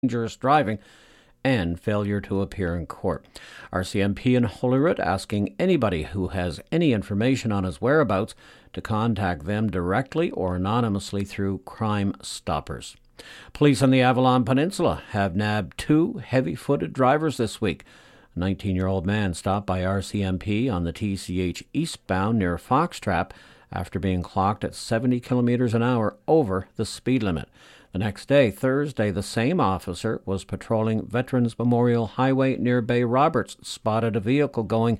dangerous driving and failure to appear in court. RCMP in Holyrood asking anybody who has any information on his whereabouts to contact them directly or anonymously through Crime Stoppers. Police on the Avalon Peninsula have nabbed 2 heavy-footed drivers this week. A 19-year-old man stopped by RCMP on the TCH eastbound near Foxtrap after being clocked at 70 kilometers an hour over the speed limit. The next day, Thursday, the same officer was patrolling Veterans Memorial Highway near Bay Roberts, spotted a vehicle going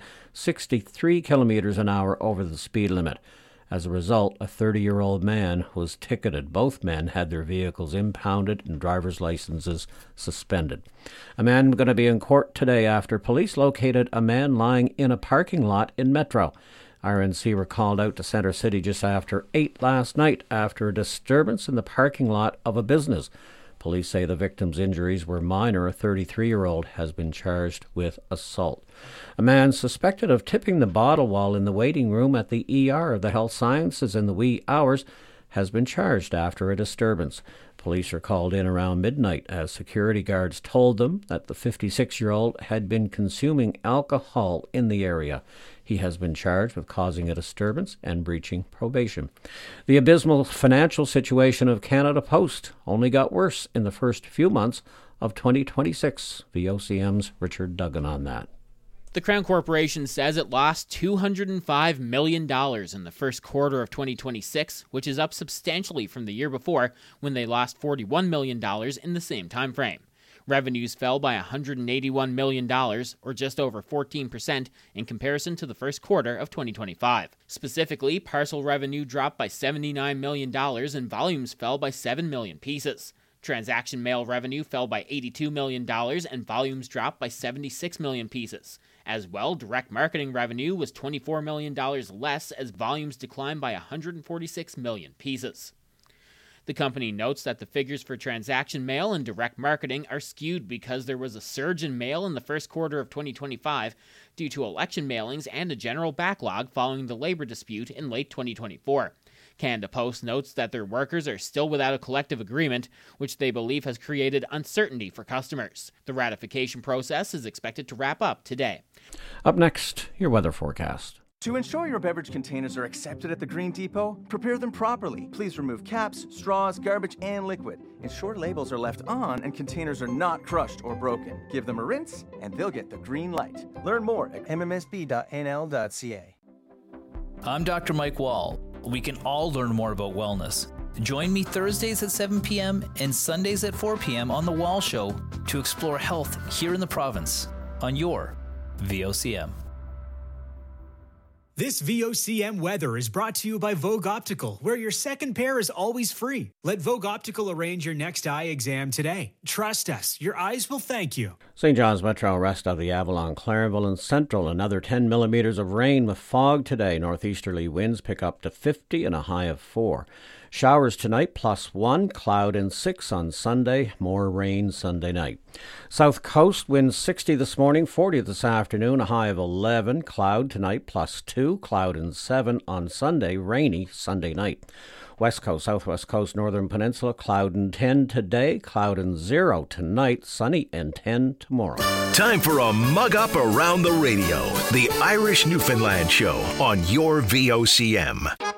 63 kilometers an hour over the speed limit. As a result, a 30-year-old man was ticketed. Both men had their vehicles impounded and driver's licenses suspended. A man going to be in court today after police located a man lying in a parking lot in Metro. RNC were called out to Centre City just after 8 last night after a disturbance in the parking lot of a business. Police say the victim's injuries were minor. A 33-year-old has been charged with assault. A man suspected of tipping the bottle while in the waiting room at the ER of the Health Sciences in the wee hours has been charged after a disturbance. Police are called in around midnight as security guards told them that the 56-year-old had been consuming alcohol in the area. He has been charged with causing a disturbance and breaching probation. The abysmal financial situation of Canada Post only got worse in the first few months of 2026. VOCM's Richard Duggan on that. The Crown Corporation says it lost $205 million in the first quarter of 2026, which is up substantially from the year before when they lost $41 million in the same time frame. Revenues fell by $181 million, or just over 14%, in comparison to the first quarter of 2025. Specifically, parcel revenue dropped by $79 million and volumes fell by 7 million pieces. Transaction mail revenue fell by $82 million and volumes dropped by 76 million pieces. As well, direct marketing revenue was $24 million less as volumes declined by 146 million pieces. The company notes that the figures for transaction mail and direct marketing are skewed because there was a surge in mail in the first quarter of 2025 due to election mailings and a general backlog following the labor dispute in late 2024. Canada Post notes that their workers are still without a collective agreement, which they believe has created uncertainty for customers. The ratification process is expected to wrap up today. Up next, your weather forecast. To ensure your beverage containers are accepted at the Green Depot, prepare them properly. Please remove caps, straws, garbage, and liquid. Ensure labels are left on and containers are not crushed or broken. Give them a rinse, and they'll get the green light. Learn more at mmsb.nl.ca. I'm Dr. Mike Wall. We can all learn more about wellness. Join me Thursdays at 7 p.m. and Sundays at 4 p.m. on The Wall Show to explore health here in the province on your VOCM. This VOCM weather is brought to you by Vogue Optical, where your second pair is always free. Let Vogue Optical arrange your next eye exam today. Trust us, your eyes will thank you. St. John's Metro rest of the Avalon, Clarenville and Central. Another 10 millimeters of rain with fog today. Northeasterly winds pick up to 50 and a high of 4. Showers tonight, +1, cloud and 6 on Sunday, more rain Sunday night. South Coast, winds 60 this morning, 40 this afternoon, a high of 11, cloud tonight, +2, cloud and 7 on Sunday, rainy Sunday night. West Coast, Southwest Coast, Northern Peninsula, cloud and 10 today, cloud and 0 tonight, sunny and 10 tomorrow. Time for a mug up around the radio. The Irish Newfoundland Show on your VOCM.